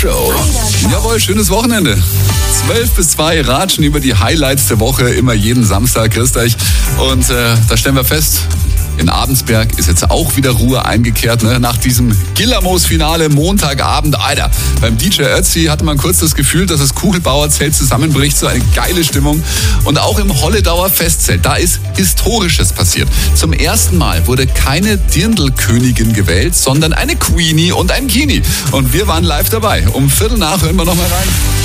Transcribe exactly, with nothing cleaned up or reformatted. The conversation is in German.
Show. Jawohl, schönes Wochenende. zwölf bis zwei ratschen über die Highlights der Woche, immer jeden Samstag. Grüßt euch. Und äh, da stellen wir fest, in Abensberg ist jetzt auch wieder Ruhe eingekehrt, ne? Nach diesem Gillamos-Finale Montagabend. Alter, beim D J Ötzi hatte man kurz das Gefühl, dass das Kugelbauerzelt zusammenbricht. So eine geile Stimmung. Und auch im Holledauer Festzelt, da ist Historisches passiert. Zum ersten Mal wurde keine Dirndl-Königin gewählt, sondern eine Queenie und ein Kini. Und wir waren live dabei. Um Viertel nach hören wir nochmal rein.